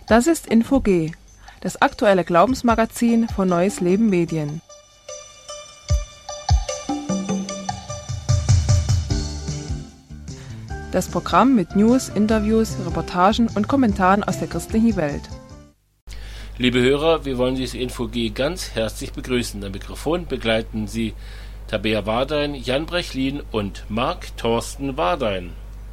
Das ist Info-G, das aktuelle Glaubensmagazin von Neues Leben Medien. Das Programm mit News, Interviews, Reportagen und Kommentaren aus der christlichen Welt. Liebe Hörer, wir wollen dieses Info-G ganz herzlich begrüßen. Am Mikrofon begleiten Sie Tabea Wardein, Jan Brechlin und Marc Thorsten Wardein.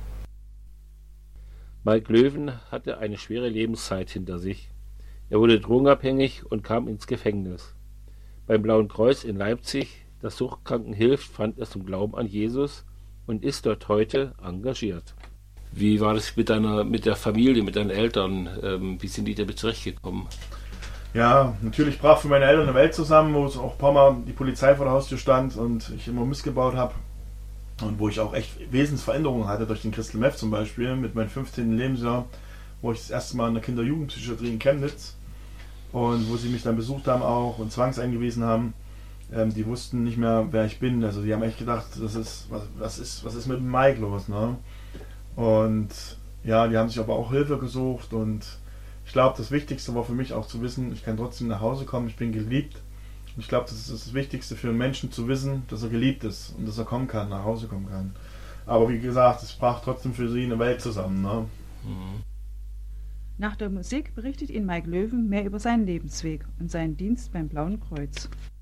Mike Löwen hatte eine schwere Lebenszeit hinter sich. Er wurde drogenabhängig und kam ins Gefängnis. Beim Blauen Kreuz in Leipzig, das Suchtkranken hilft, fand er zum Glauben an Jesus und ist dort heute engagiert. Wie war das mit der Familie, mit deinen Eltern? Wie sind die damit zurechtgekommen? Ja, natürlich brach für meine Eltern eine Welt zusammen, wo es auch ein paar Mal die Polizei vor der Haustür stand und ich immer Mist gebaut habe. Und wo ich auch echt Wesensveränderungen hatte durch den Crystal Meth zum Beispiel, mit meinem 15. Lebensjahr, wo ich das erste Mal in der Kinder-Jugendpsychiatrie in Chemnitz und wo sie mich dann besucht haben auch und zwangseingewiesen haben. Die wussten nicht mehr, wer ich bin. Also die haben echt gedacht, was ist mit Mike los, ne? Und ja, die haben sich aber auch Hilfe gesucht und ich glaube, das Wichtigste war für mich auch zu wissen, ich kann trotzdem nach Hause kommen, ich bin geliebt. Und ich glaube, das ist das Wichtigste für einen Menschen zu wissen, dass er geliebt ist und dass er kommen kann, nach Hause kommen kann. Aber wie gesagt, es brach trotzdem für sie eine Welt zusammen, ne? Mhm. Nach der Musik berichtet Ihnen Mike Löwen mehr über seinen Lebensweg und seinen Dienst beim Blauen Kreuz.